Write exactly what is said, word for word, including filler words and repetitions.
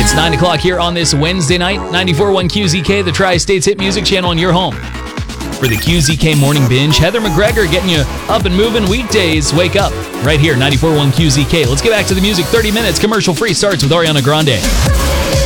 It's nine o'clock here on this Wednesday night. ninety-four point one Q Z K, the Tri-States Hit Music Channel in your home. For the Q Z K Morning Binge, Heather McGregor getting you up and moving weekdays. Wake up right here, ninety-four point one Q Z K. Let's get back to the music. thirty minutes, commercial free, starts with Ariana Grande.